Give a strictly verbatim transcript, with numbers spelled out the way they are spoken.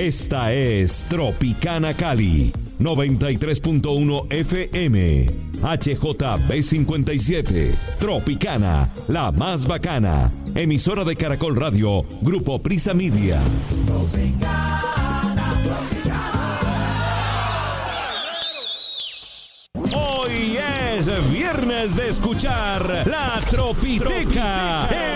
Esta es Tropicana Cali, noventa y tres punto uno F M. H J B cincuenta y siete. Tropicana, la más bacana. Emisora de Caracol Radio, Grupo Prisa Media. Tropicana, Tropicana. Hoy es viernes de escuchar La Tropiteca